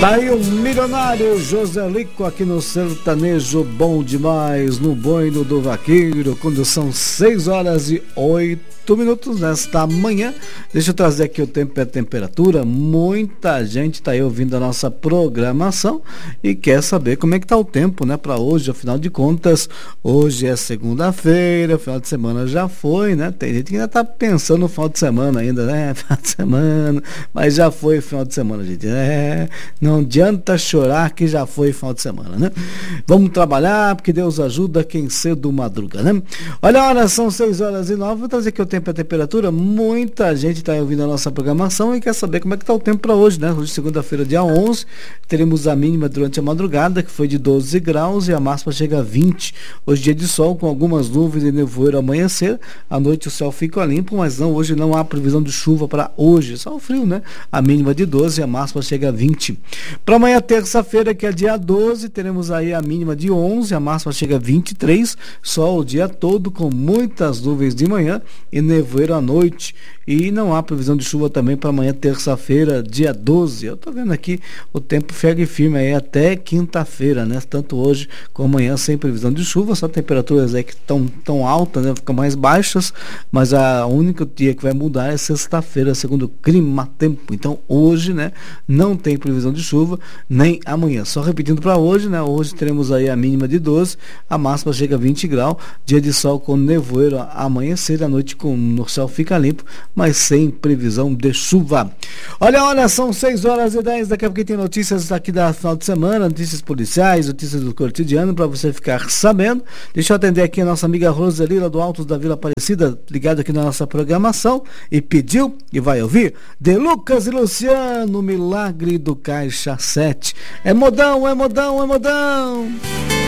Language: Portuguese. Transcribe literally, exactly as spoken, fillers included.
Tá aí o milionário José Lico aqui no Sertanejo Bom Demais, no Boino do Vaqueiro, quando são seis horas e oito minutos nesta manhã. Deixa eu trazer aqui o tempo e a temperatura. Muita gente tá aí ouvindo a nossa programação e quer saber como é que tá o tempo, né, para hoje. Afinal de contas, hoje é segunda-feira, final de semana já foi, né? Tem gente que ainda tá pensando no final de semana ainda, né? Final de semana, mas já foi final de semana, gente. É, não adianta chorar que já foi final de semana, né? Vamos trabalhar, porque Deus ajuda quem cedo madruga, né? Olha, olha, são seis horas e nove. Vou trazer aqui o tempo e a temperatura. Muita gente está ouvindo a nossa programação e quer saber como é que está o tempo para hoje, né? Hoje, segunda-feira, dia onze, teremos a mínima durante a madrugada, que foi de doze graus, e a máxima chega a vinte. Hoje, dia de sol, com algumas nuvens e nevoeiro ao amanhecer. À noite o céu fica limpo, mas não, hoje não há previsão de chuva para hoje. Só o frio, né? A mínima de doze e a máxima chega a vinte. Para amanhã, terça-feira, que é dia doze, teremos aí a mínima de onze, a máxima chega a vinte e três, sol o dia todo, com muitas nuvens de manhã e nevoeiro à noite. E não há previsão de chuva também para amanhã, terça-feira, dia doze. Eu tô vendo aqui o tempo segue firme aí até quinta-feira, né? Tanto hoje como amanhã sem previsão de chuva, só temperaturas aí que estão tão altas, né? Ficam mais baixas, mas a única dia que vai mudar é sexta-feira, segundo o Clima Tempo. Então hoje, né, não tem previsão de chuva, nem amanhã. Só repetindo para hoje, né? Hoje teremos aí a mínima de doze, a máxima chega a vinte graus, dia de sol com nevoeiro a amanhecer, à noite com o céu fica limpo, mas sem previsão de chuva. Olha, olha, são seis horas e dez, daqui a pouco tem notícias aqui da final de semana, notícias policiais, notícias do cotidiano, para você ficar sabendo. Deixa eu atender aqui a nossa amiga Roseli, lá do Altos da Vila Aparecida, ligada aqui na nossa programação, e pediu, e vai ouvir, De Lucas e Luciano, Milagre do Caixa sete. É modão, é modão, é modão!